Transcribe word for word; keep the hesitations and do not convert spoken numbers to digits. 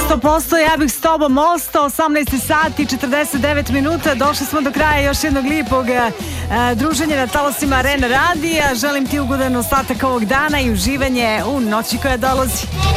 sto posto, ja bih s tobom ostao. Osamnaest sati i četrdeset devet minuta. Došli smo do kraja još jednog lijepog uh, druženja na talasima Arena radija. Želim ti ugodan ostatak ovog dana i uživanje u noći koja dolazi.